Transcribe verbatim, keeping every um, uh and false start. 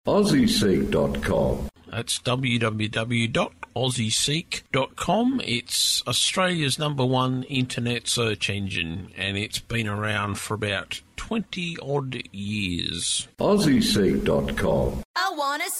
aussie seek dot com. That's w w w dot aussie seek dot com. It's Australia's number one internet search engine, and it's been around for about twenty odd years. aussie seek dot com. I want to